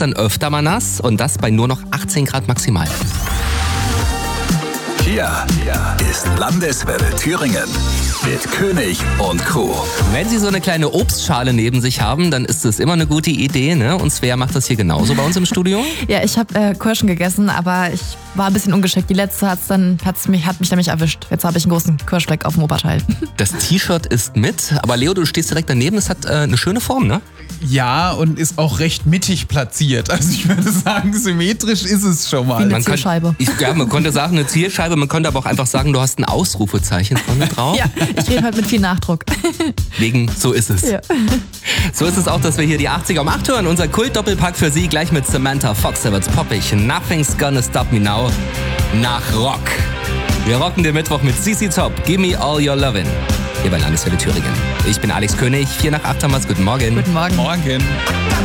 dann öfter mal nass und das bei nur noch 18 Grad maximal. Hier ist Landeswelle Thüringen mit König und Kuh. Wenn Sie so eine kleine Obstschale neben sich haben, dann ist das immer eine gute Idee, ne? Und Svea macht das hier genauso bei uns im Studio. Ja, ich habe Kirschen gegessen, aber ich war ein bisschen ungeschickt. Die letzte hat mich nämlich erwischt. Jetzt habe ich einen großen Kirschfleck auf dem Oberteil. Das T-Shirt ist mit, aber Leo, du stehst direkt daneben. Es hat eine schöne Form, ne? Ja, und ist auch recht mittig platziert. Also ich würde sagen, symmetrisch ist es schon mal. Wie eine Zielscheibe. Man könnte sagen, eine Zielscheibe. Man könnte aber auch einfach sagen, du hast ein Ausrufezeichen vorne drauf. Ja, ich rede halt mit viel Nachdruck. Wegen, so ist es. Ja. So ist es auch, dass wir hier die 80er um 8 hören. Unser Kult-Doppelpack für Sie gleich mit Samantha Fox. Da wird's poppig. Nothing's gonna stop me now. Nach Rock. Wir rocken den Mittwoch mit CC Top. Give me all your lovin'. Hier bei Landeswelle Thüringen. Ich bin Alex König. 7:45 haben wir's. Guten Morgen. Guten Morgen. Morgen.